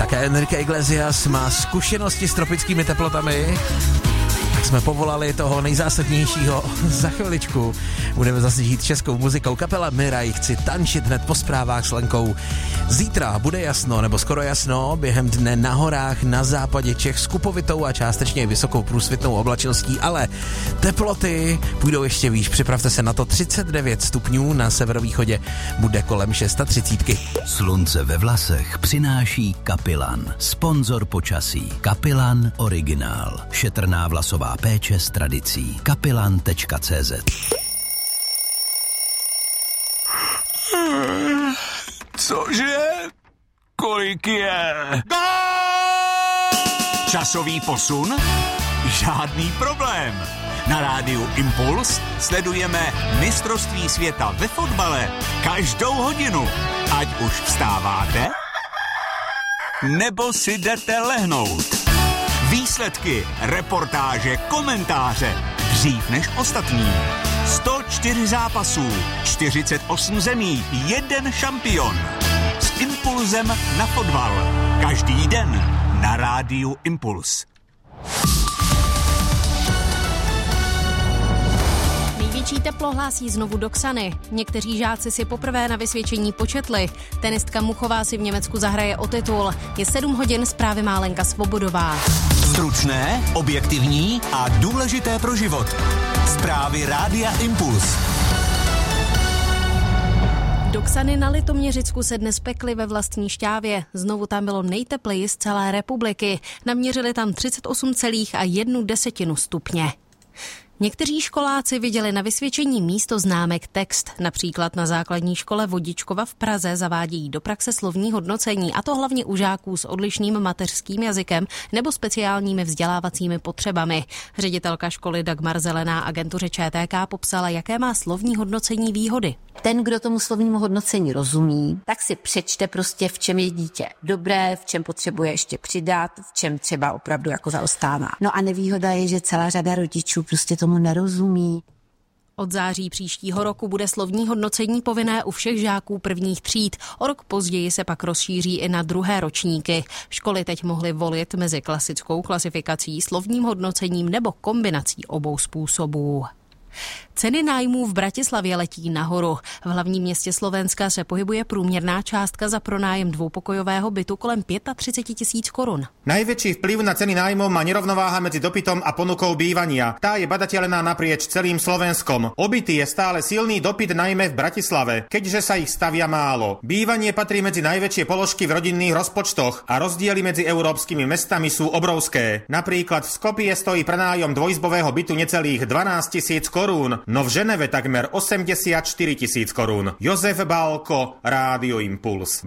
Také Enrique Iglesias má zkušenosti s tropickými teplotami. Tak jsme povolali toho nejzásadnějšího za chviličku. Budeme zase žít českou muzikou. Kapela Miraj, chci tančit hned po zprávách s Lenkou. Zítra bude jasno, nebo skoro jasno, během dne na horách na západě Čech s kupovitou a částečně vysokou průsvitnou oblačností, ale teploty půjdou ještě výš. Připravte se na to, 39 stupňů, na severovýchodě bude kolem 630. Slunce ve vlasech přináší Kapilan, sponzor počasí. Kapilan originál, šetrná vlasová péče s tradicí. Kapilan.cz. Cože? Kolik je? Časový posun? Žádný problém. Na rádiu Impuls sledujeme mistrovství světa ve fotbale každou hodinu. Ať už vstáváte, nebo si jdete lehnout. Výsledky, reportáže, komentáře. Dřív než ostatní. 104 zápasů, 48 zemí, 1 šampion. S impulzem na fotbal. Každý den na rádiu Impuls. Největší teplo hlásí znovu Doxany. Někteří žáci si poprvé na vysvědčení početli. Tenistka Muchová si v Německu zahraje o titul. Je 7 hodin, zprávy má Lenka Svobodová. Stručné, objektivní a důležité pro život. Zprávy rádia Impuls. Doxany na Litoměřicku se dnes pekly ve Vlastní Štávě. Znovu tam bylo nejtepleji z celé republiky. Naměřili tam 38,1 stupně. Někteří školáci viděli na vysvědčení místo známek text. Například na základní škole Vodičkova v Praze zavádějí do praxe slovní hodnocení, a to hlavně u žáků s odlišným mateřským jazykem nebo speciálními vzdělávacími potřebami. Ředitelka školy Dagmar Zelená agentuře ČTK popsala, jaké má slovní hodnocení výhody. Ten, kdo tomu slovnímu hodnocení rozumí, tak si přečte prostě, v čem je dítě dobré, v čem potřebuje ještě přidat, v čem třeba opravdu jako zaostává. No a nevýhoda je, že celá řada rodičů prostě tomu nerozumí. Od září příštího roku bude slovní hodnocení povinné u všech žáků prvních tříd. O rok později se pak rozšíří i na druhé ročníky. Školy teď mohly volit mezi klasickou klasifikací, slovním hodnocením nebo kombinací obou způsobů. Ceny nájmů v Bratislavě letí nahoru. V hlavním městě Slovenska se pohybuje průměrná částka za pronájem dvoupokojového bytu kolem 35 000 korun. Najväčší vplyv na ceny nájmov má nerovnováha medzi dopytom a ponukou bývania. Tá je badateľná naprieč celým Slovenskom. O byty je stále silný dopyt najmä v Bratislave, keďže sa ich stavia málo. Bývanie patrí medzi najväčšie položky v rodinných rozpočtoch a rozdiely medzi európskymi mestami sú obrovské. Napríklad v Skopje stojí prenájom dvojizbového bytu necelých 12 000 korún, no v Ženeve takmer 84 000 korún. Jozef Bálko, Rádio Impuls.